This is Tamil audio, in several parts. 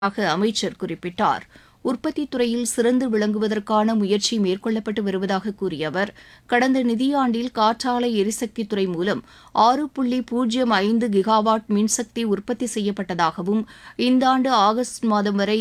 அமைச்சர் குறிப்பிட்டார். உற்பத்தித் துறையில் சிறந்து விளங்குவதற்கான முயற்சி மேற்கொள்ளப்பட்டு வருவதாக கூறிய அவர், கடந்த நிதியாண்டில் காற்றாலை எரிசக்தித் துறை மூலம் 6.05 கிகாவாட் மின்சக்தி உற்பத்தி செய்யப்பட்டதாகவும், இந்த ஆண்டு ஆகஸ்ட் மாதம் வரை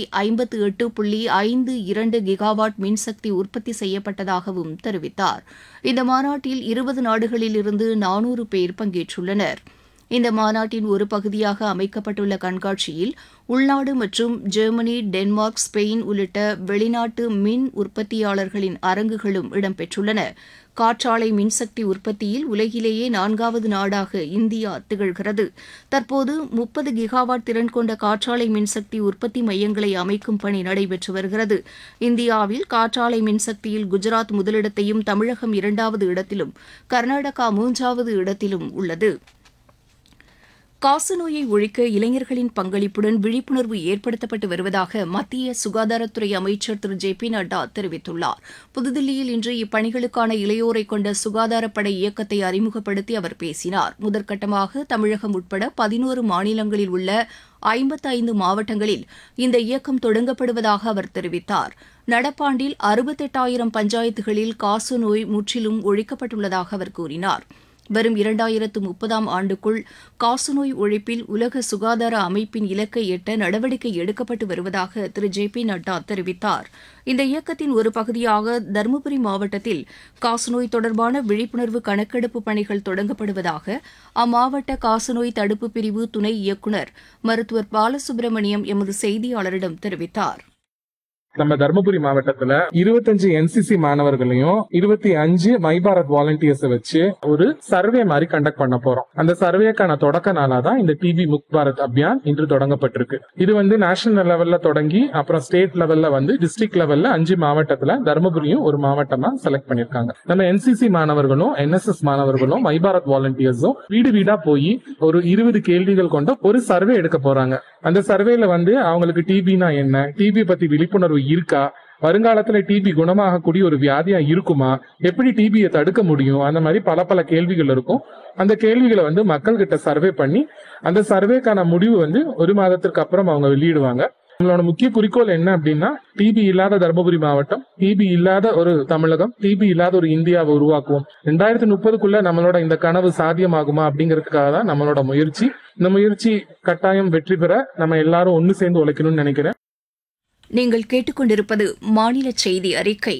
58.52 கிகாவாட் மின்சக்தி உற்பத்தி செய்யப்பட்டதாகவும் தெரிவித்தார். இந்த மாநாட்டில் 20 நாடுகளிலிருந்து 400 பேர் பங்கேற்றுள்ளனர். இந்த மாநாட்டின் ஒரு பகுதியாக அமைக்கப்பட்டுள்ள கண்காட்சியில் உள்நாடு மற்றும் ஜெர்மனி, டென்மார்க், ஸ்பெயின் உள்ளிட்ட வெளிநாட்டு மின் உற்பத்தியாளர்களின் அரங்குகளும் இடம்பெற்றுள்ளன. காற்றாலை மின்சக்தி உற்பத்தியில் உலகிலேயே 4வது நாடாக இந்தியா திகழ்கிறது. தற்போது 30 கிகாவாட் திறன் கொண்ட காற்றாலை மின்சக்தி உற்பத்தி மையங்களை அமைக்கும் பணி நடைபெற்று வருகிறது. இந்தியாவில் காற்றாலை மின்சக்தியில் குஜராத் முதலிடத்தையும், தமிழகம் 2வது இடத்திலும், கர்நாடகா 3வது இடத்திலும் உள்ளது. காசநோயை ஒழிக்க இளைஞர்களின் பங்களிப்புடன் விழிப்புணர்வு ஏற்படுத்தப்பட்டு வருவதாக மத்திய சுகாதாரத்துறை அமைச்சர் திரு ஜே.பி. நட்டா தெரிவித்துள்ளார். புதுதில்லியில் இன்று இப்பணிகளுக்கான இளையோரை கொண்ட சுகாதாரப்படை இயக்கத்தை அறிமுகப்படுத்தி அவர் பேசினார். முதற்கட்டமாக தமிழகம் உட்பட 11 மாநிலங்களில் உள்ள 55 மாவட்டங்களில் இந்த இயக்கம் தொடங்கப்படுவதாக அவர் தெரிவித்தார். நடப்பாண்டில் 68,000 பஞ்சாயத்துகளில் காசநோய் முற்றிலும் ஒழிக்கப்பட்டுள்ளதாக அவர் கூறினார். வரும் 2030ஆம் ஆண்டுக்குள் காசநோய் ஒழிப்பில் உலக சுகாதார அமைப்பின் இலக்கை எட்ட நடவடிக்கை எடுக்கப்பட்டு வருவதாக திரு ஜே.பி. நட்டா தெரிவித்தார். இந்த இயக்கத்தின் ஒரு பகுதியாக தருமபுரி மாவட்டத்தில் காசநோய் தொடர்பான விழிப்புணர்வு கணக்கெடுப்பு பணிகள் தொடங்கப்படுவதாக அம்மாவட்ட காசநோய் தடுப்பு பிரிவு துணை இயக்குநர் மருத்துவர் பாலசுப்ரமணியம் எமது செய்தியாளரிடம் தெரிவித்தார். நம்ம தர்மபுரி மாவட்டத்துல 25 என்சிசி மாணவர்களையும் 25 மை பாரத் வாலண்டியர்ஸ் வச்சு ஒரு சர்வே மாதிரி கண்டக்ட் பண்ண போறோம். அந்த சர்வேக்கான தொடக்க நாளாதான் இந்த டிபி முக்த் பாரத் அபியான் இன்று தொடங்கப்பட்டிருக்கு. இது நேஷனல் லெவல்ல தொடங்கி அப்புறம் ஸ்டேட் லெவல்ல டிஸ்ட்ரிக்ட் லெவல்ல 5 மாவட்டத்துல தர்மபுரியும் ஒரு மாவட்டமா செலக்ட் பண்ணிருக்காங்க. நம்ம என்சிசி மாணவர்களும் என்எஸ்எஸ் மாணவர்களும் மை பாரத் வாலண்டியர்ஸும் வீடு வீடா போய் ஒரு 20 கேள்விகள் கொண்ட ஒரு சர்வே எடுக்க போறாங்க. அந்த சர்வேல அவங்களுக்கு டிபினா என்ன, டிபி பத்தி விழிப்புணர்வு இருக்கா, வருங்காலத்துல டிபி குணமாகக்கூடிய ஒரு வியாதியா இருக்குமா, எப்படி டிபியை தடுக்க முடியும், அந்த மாதிரி பல கேள்விகள் இருக்கும். அந்த கேள்விகளை மக்கள் கிட்ட சர்வே பண்ணி அந்த சர்வேக்கான முடிவு ஒரு மாதத்திற்கு அப்புறம் அவங்க வெளியிடுவாங்க. நம்மளோட முக்கிய குறிக்கோள் என்ன அப்படின்னா, டிபி இல்லாத தர்மபுரி மாவட்டம், டிபி இல்லாத ஒரு தமிழகம், டிபி இல்லாத ஒரு இந்தியாவை உருவாக்குவோம். 2030க்குள்ள நம்மளோட இந்த கனவு சாத்தியமாகுமா அப்படிங்கிறதுக்காக தான் நம்மளோட முயற்சி. இந்த முயற்சி கட்டாயம் வெற்றி பெற நம்ம எல்லாரும் ஒன்னு சேர்ந்து உழைக்கணும்னு நினைக்கிறேன். நீங்கள் கேட்டுக்கொண்டிருப்பது மாநில செய்தி அறிக்கை.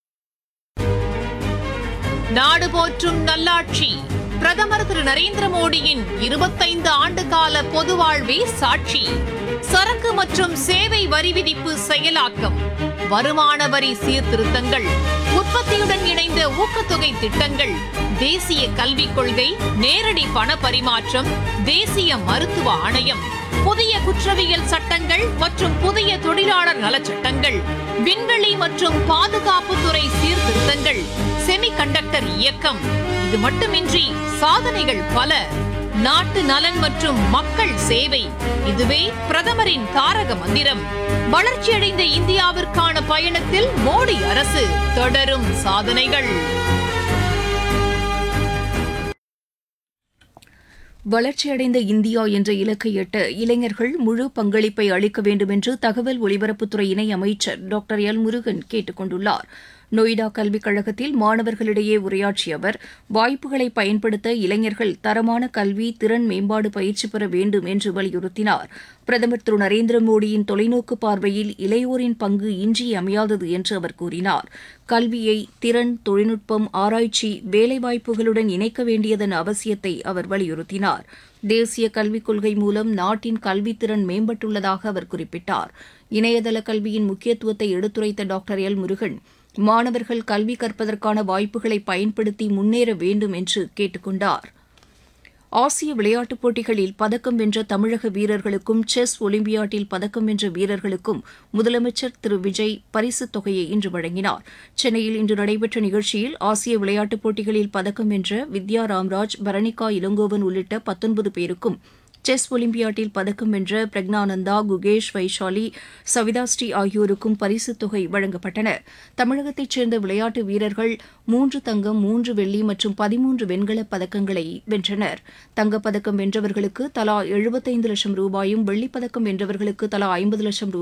நாடு போற்றும் நல்லாட்சி பிரதமர் திரு நரேந்திர மோடியின் 25 ஆண்டு கால பொது வாழ்வே சாட்சி. சரக்கு மற்றும் சேவை வரி விதிப்பு செயலாக்கம், வருமான வரி சீர்திருத்தங்கள், உற்பத்தியுடன் இணைந்த ஊக்கத்தொகை திட்டங்கள், தேசிய கல்விக் கொள்கை, நேரடி பண பரிமாற்றம், தேசிய மருத்துவ ஆணையம், புதிய குற்றவியல் சட்டங்கள் மற்றும் புதிய தொழிலாளர் நலச்சட்டங்கள், விண்வெளி மற்றும் பாதுகாப்புத்துறை சீர்திருத்தங்கள், செமிகண்டக்டர் இயக்கம். இது மட்டுமின்றி சாதனைகள் பல. நாட்டு நலன் மற்றும் மக்கள் சேவை, இதுவே பிரதமரின் தாரக மந்திரம். வளர்ச்சியடைந்த இந்தியாவிற்கான பயணத்தில் மோடி அரசு, தொடரும் சாதனைகள். வளர்ச்சியடைந்த இந்தியா என்ற இலக்கை எட்ட இளைஞர்கள் முழு பங்களிப்பை அளிக்க வேண்டும் என்று தகவல் ஒலிபரப்புத்துறை இணை அமைச்சர் டாக்டர் எல். முருகன் கேட்டுக் கொண்டுள்ளார். நொய்டா கல்விக் கழகத்தில் மாணவர்களிடையே உரையாற்றிய அவர், வாய்ப்புகளை பயன்படுத்த இளைஞர்கள் தரமான கல்வி, திறன் மேம்பாடு பயிற்சி பெற வேண்டும் என்று வலியுறுத்தினார். பிரதமர் திரு நரேந்திர மோடியின் தொலைநோக்கு பார்வையில் இளையோரின் பங்கு இன்றியமையாதது என்று அவர் கூறினார். கல்வியை திறன், தொழில்நுட்பம், ஆராய்ச்சி, வேலைவாய்ப்புகளுடன் இணைக்க வேண்டியதன் அவசியத்தை அவர் வலியுறுத்தினார். தேசிய கல்விக் கொள்கை மூலம் நாட்டின் கல்வித்திறன் மேம்பட்டுள்ளதாக அவர் குறிப்பிட்டார். இணையதள கல்வியின் முக்கியத்துவத்தை எடுத்துரைத்த டாக்டர் எல். முருகன், மாணவர்கள் கல்வி கற்பதற்கான வாய்ப்புகளை பயன்படுத்தி முன்னேற வேண்டும் என்று கேட்டுக் கொண்டார். ஆசிய விளையாட்டுப் போட்டிகளில் பதக்கம் வென்ற தமிழக வீரர்களுக்கும், செஸ் ஒலிம்பியாட்டில் பதக்கம் வென்ற வீரர்களுக்கும் முதலமைச்சர் திரு விஜய் பரிசுத் தொகையை இன்று வழங்கினார். சென்னையில் இன்று நடைபெற்ற நிகழ்ச்சியில் ஆசிய விளையாட்டுப் போட்டிகளில் பதக்கம் வென்ற வித்யா ராம்ராஜ், பரணிகா இளங்கோவன் உள்ளிட்ட 19 பேருக்கும், செஸ் ஒலிம்பியாட்டில் பதக்கம் வென்ற பிரக்னானந்தா, குகேஷ், வைஷாலி, சவிதாஸ்ரீ ஆகியோருக்கும் பரிசுத் தொகை வழங்கப்பட்டன. தமிழகத்தைச் சேர்ந்த விளையாட்டு வீரர்கள் 3 தங்கம், 3 வெள்ளி மற்றும் 13 வெண்கலப் பதக்கங்களை வென்றனர். தங்கப்பதக்கம் வென்றவர்களுக்கு தலா 75 லட்சம் ரூபாயும், வெள்ளிப்பதக்கம் வென்றவர்களுக்கு தலா 50 லட்சம் ரூபாய்